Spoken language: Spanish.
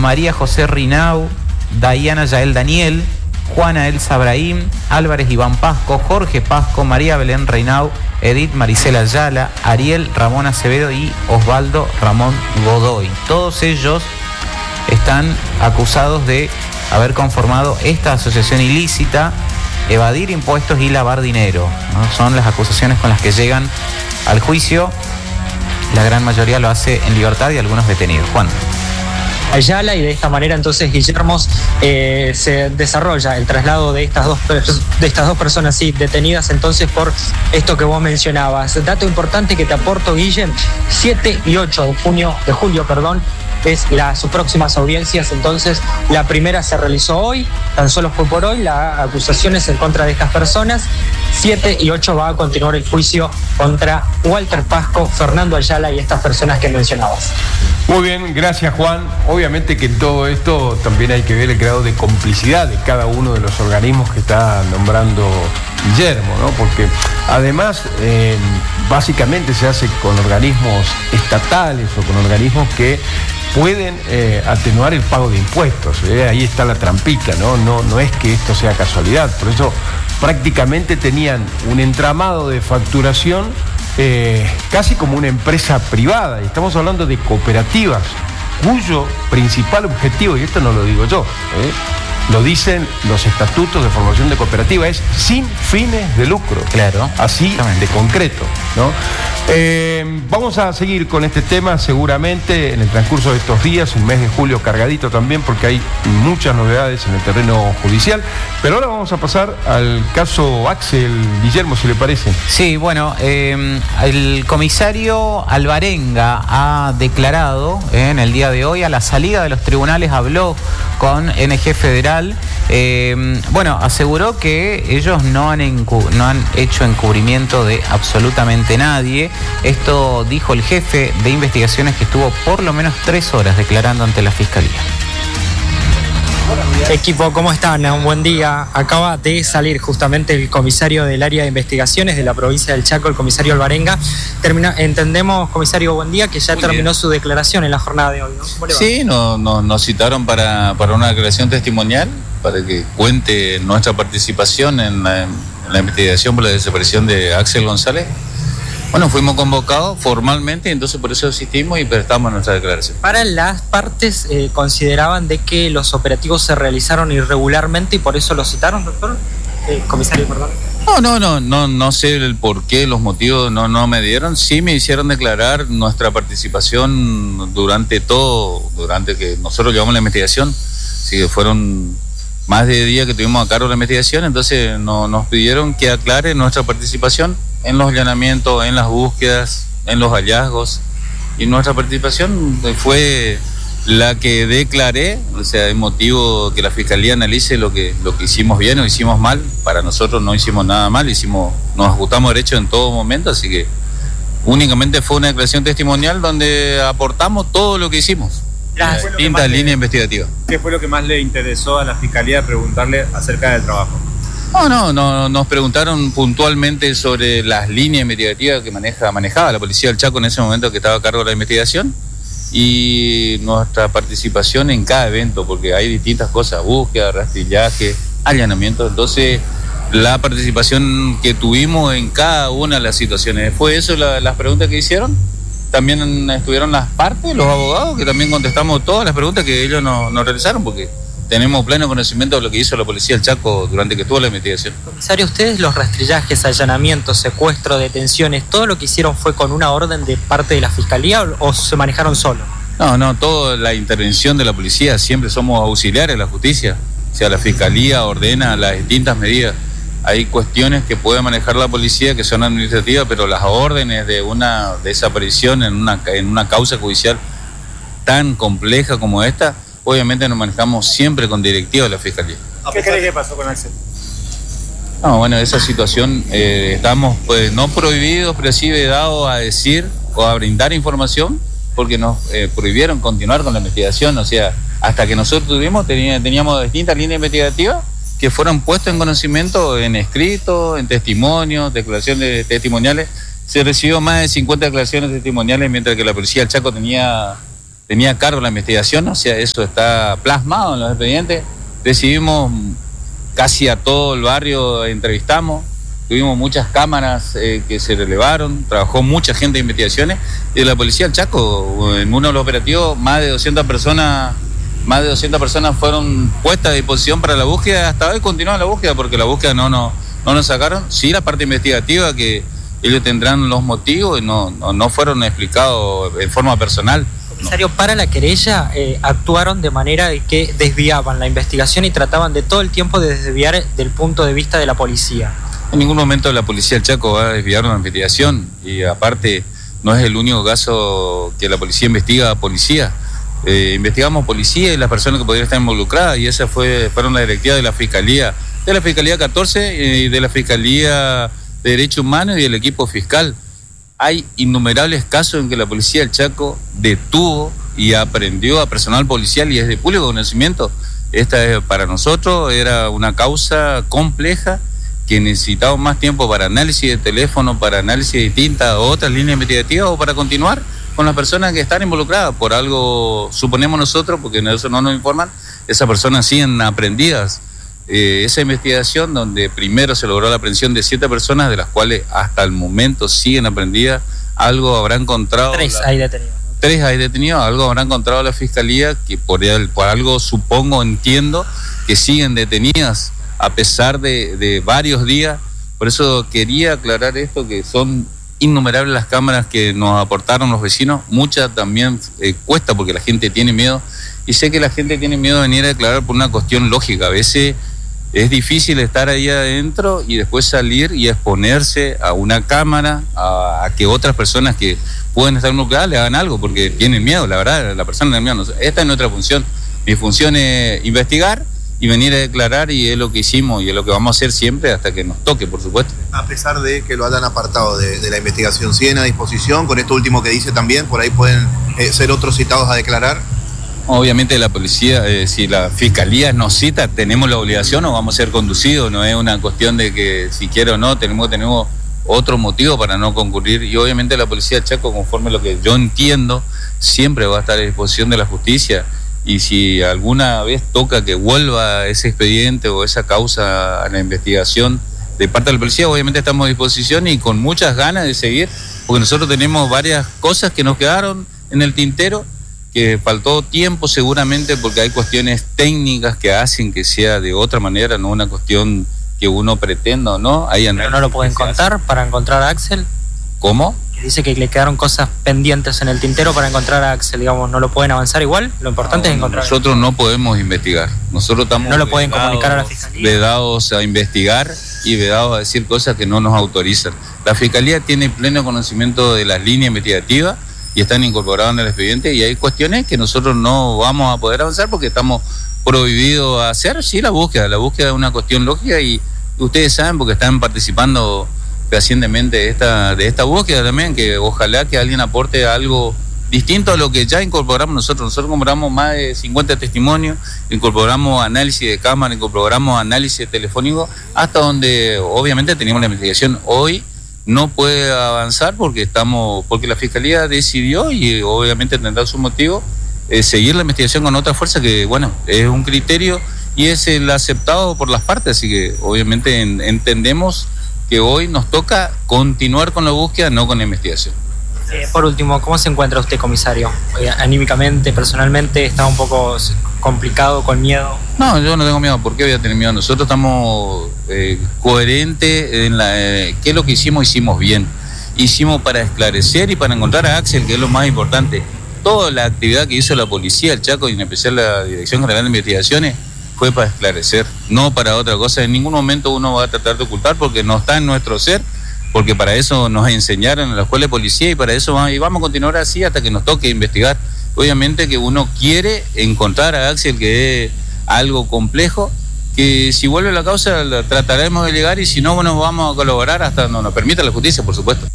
María José Rinau, Dayana Yael Daniel, Juana Elsa Brahim, Álvarez Iván Pasco, Jorge Pasco, María Belén Reinau, Edith Maricela Ayala, Ariel Ramón Acevedo y Osvaldo Ramón Godoy. Todos ellos están acusados de haber conformado esta asociación ilícita, evadir impuestos y lavar dinero, ¿no? Son las acusaciones con las que llegan al juicio. La gran mayoría lo hace en libertad y algunos detenidos. Juan. Ayala, y de esta manera entonces, Guillermo, se desarrolla el traslado de estas dos personas detenidas entonces por esto que vos mencionabas. Dato importante que te aporto, Guillem: 7 y 8 de julio, es sus próximas audiencias. Entonces, la primera se realizó hoy, tan solo fue por hoy, las acusaciones en contra de estas personas. 7 y 8 va a continuar el juicio contra Walter Pasco, Fernando Ayala y estas personas que mencionabas. Muy bien, gracias, Juan. Obviamente que en todo esto también hay que ver el grado de complicidad de cada uno de los organismos que está nombrando Guillermo, ¿no? Porque además básicamente se hace con organismos estatales o con organismos que pueden atenuar el pago de impuestos. Ahí está la trampita, ¿no? No es que esto sea casualidad. Por eso prácticamente tenían un entramado de facturación casi como una empresa privada. Y estamos hablando de cooperativas cuyo principal objetivo, y esto no lo digo yo, lo dicen los estatutos de formación de cooperativa, es sin fines de lucro. Claro. Así de concreto, ¿no? Vamos a seguir con este tema seguramente en el transcurso de estos días, un mes de julio cargadito también, porque hay muchas novedades en el terreno judicial. Pero ahora vamos a pasar al caso Axel, Guillermo, si le parece. Sí, bueno, el comisario Alvarenga ha declarado en el día de hoy, a la salida de los tribunales, habló con NG Federal. Aseguró que ellos no han hecho encubrimiento de absolutamente nadie. Esto dijo el jefe de investigaciones, que estuvo por lo menos 3 horas declarando ante la Fiscalía. Equipo, ¿cómo están? Un buen día. Acaba de salir justamente el comisario del área de investigaciones de la provincia del Chaco, el comisario Alvarenga. Entendemos, comisario, buen día, que ya terminó su declaración en la jornada de hoy, ¿no? ¿Cómo le va? Sí, nos citaron para una declaración testimonial, para que cuente nuestra participación en la investigación por la desaparición de Axel González. Bueno, fuimos convocados formalmente, entonces por eso asistimos y prestamos nuestra declaración. Para las partes consideraban de que los operativos se realizaron irregularmente y por eso lo citaron, doctor. Comisario, perdón. No sé el por qué, los motivos no me dieron. Sí me hicieron declarar nuestra participación durante que nosotros llevamos la investigación. Sí, fueron más de días que tuvimos a cargo la investigación, entonces nos pidieron que aclare nuestra participación en los allanamientos, en las búsquedas, en los hallazgos, y nuestra participación fue la que declaré. O sea, es motivo que la Fiscalía analice lo que hicimos bien o hicimos mal. Para nosotros no hicimos nada mal, nos ajustamos derecho en todo momento, así que únicamente fue una declaración testimonial donde aportamos todo lo que hicimos. Las distintas líneas investigativas. ¿Qué fue lo que más le interesó a la Fiscalía preguntarle acerca del trabajo? No, nos preguntaron puntualmente sobre las líneas investigativas que manejaba la Policía del Chaco en ese momento, que estaba a cargo de la investigación, y nuestra participación en cada evento, porque hay distintas cosas: búsqueda, rastrillaje, allanamiento. Entonces, la participación que tuvimos en cada una de las situaciones. ¿Fue eso las preguntas que hicieron? También estuvieron las partes, los abogados, que también contestamos todas las preguntas que ellos nos realizaron, porque tenemos pleno conocimiento de lo que hizo la Policía del Chaco durante que estuvo la investigación. Comisario, ¿ustedes los rastrillajes, allanamientos, secuestro, detenciones, todo lo que hicieron fue con una orden de parte de la Fiscalía o se manejaron solo? No, toda la intervención de la policía, siempre somos auxiliares de la justicia. O sea, la Fiscalía ordena las distintas medidas. Hay cuestiones que puede manejar la policía que son administrativas, pero las órdenes de una desaparición en una causa judicial tan compleja como esta, obviamente nos manejamos siempre con directiva de la Fiscalía. ¿Qué crees que pasó con Axel? Esa situación estamos no prohibidos, pero sí vedados a decir o a brindar información, porque nos prohibieron continuar con la investigación. O sea, hasta que nosotros teníamos distintas líneas investigativas que fueron puestas en conocimiento, en escrito, en testimonios, declaraciones testimoniales. Se recibió más de 50 declaraciones testimoniales, mientras que la Policía del Chaco tenía tenía a cargo la investigación, o sea, eso está plasmado en los expedientes. Recibimos casi a todo el barrio, entrevistamos, tuvimos muchas cámaras que se relevaron, trabajó mucha gente de investigaciones, y de la Policía del Chaco, en uno de los operativos, más de 200 personas fueron puestas a disposición para la búsqueda. Hasta hoy continúa la búsqueda, porque la búsqueda no nos sacaron. Sí, la parte investigativa, que ellos tendrán los motivos, no fueron explicados en forma personal. Comisario, para la querella actuaron de manera de que desviaban la investigación y trataban de todo el tiempo de desviar del punto de vista de la policía. En ningún momento la Policía del Chaco va a desviar una investigación, y aparte no es el único caso que la policía investiga a policía. Investigamos policía y las personas que podrían estar involucradas, y esas fueron las directivas de la Fiscalía 14 y de la Fiscalía de Derechos Humanos y del equipo fiscal. Hay innumerables casos en que la Policía del Chaco detuvo y aprendió a personal policial, y es de público conocimiento. Esta para nosotros era una causa compleja que necesitaba más tiempo para análisis de teléfono, para análisis de distintas otras líneas investigativas, o para continuar con las personas que están involucradas. Por algo, suponemos nosotros, porque eso no nos informan, esas personas siguen aprendidas. Esa investigación, donde primero se logró la aprehensión de 7 personas, de las cuales hasta el momento siguen aprendidas, algo habrá encontrado... 3 hay detenidos. 3 hay detenidos, algo habrá encontrado la Fiscalía, que por algo entiendo, que siguen detenidas a pesar de varios días. Por eso quería aclarar esto, que son innumerables las cámaras que nos aportaron los vecinos. Muchas también cuesta, porque la gente tiene miedo, y sé que la gente tiene miedo de venir a declarar por una cuestión lógica. A veces es difícil estar ahí adentro y después salir y exponerse a una cámara, a que otras personas que pueden estar involucradas le hagan algo, porque tienen miedo, la verdad, la persona tiene miedo. Esta es nuestra función. Mi función es investigar y venir a declarar, y es lo que hicimos y es lo que vamos a hacer siempre hasta que nos toque, por supuesto. A pesar de que lo hayan apartado de la investigación, ¿siguen a disposición? Con esto último que dice también, por ahí pueden ser otros citados a declarar. Obviamente la policía, si la Fiscalía nos cita, tenemos la obligación o vamos a ser conducidos. No es una cuestión de que si quiere o no, tenemos otro motivo para no concurrir, y obviamente la Policía del Chaco, conforme a lo que yo entiendo, siempre va a estar a disposición de la justicia. Y si alguna vez toca que vuelva ese expediente o esa causa a la investigación de parte de la policía, obviamente estamos a disposición y con muchas ganas de seguir, porque nosotros tenemos varias cosas que nos quedaron en el tintero, que faltó tiempo seguramente, porque hay cuestiones técnicas que hacen que sea de otra manera, no una cuestión que uno pretenda o no. ¿Pero no lo pueden contar para encontrar a Axel? ¿Cómo? Que dice que le quedaron cosas pendientes en el tintero para encontrar a Axel, digamos, ¿no lo pueden avanzar igual? Lo importante es encontrar. Nosotros no podemos investigar, nosotros estamos... ¿No lo pueden comunicar a la Fiscalía? Vedados a investigar y vedados a decir cosas que no nos autorizan. La Fiscalía tiene pleno conocimiento de las líneas investigativas y están incorporadas en el expediente, y hay cuestiones que nosotros no vamos a poder avanzar porque estamos prohibidos a hacer. Sí, la búsqueda es una cuestión lógica, y ustedes saben, porque están participando fehacientemente de esta búsqueda también, que ojalá que alguien aporte algo distinto a lo que ya incorporamos nosotros. Nosotros incorporamos más de 50 testimonios, incorporamos análisis de cámara, incorporamos análisis telefónico, hasta donde obviamente teníamos la investigación. Hoy no puede avanzar porque la Fiscalía decidió, y obviamente tendrá su motivo, seguir la investigación con otra fuerza, que bueno, es un criterio y es el aceptado por las partes, así que obviamente entendemos que hoy nos toca continuar con la búsqueda, no con la investigación. Por último, ¿cómo se encuentra usted, comisario? Anímicamente, personalmente, ¿está un poco complicado, con miedo? No, yo no tengo miedo. ¿Por qué voy a tener miedo? Nosotros estamos coherentes en qué es lo que hicimos bien. Hicimos para esclarecer y para encontrar a Axel, que es lo más importante. Toda la actividad que hizo la Policía del Chaco, y en especial la Dirección General de Investigaciones, fue para esclarecer, no para otra cosa. En ningún momento uno va a tratar de ocultar, porque no está en nuestro ser, porque para eso nos enseñaron en la escuela de policía, y para eso vamos a continuar así hasta que nos toque investigar. Obviamente que uno quiere encontrar a Axel, que es algo complejo, que si vuelve la causa la trataremos de llegar, y si no, bueno, vamos a colaborar hasta donde nos permita la justicia, por supuesto.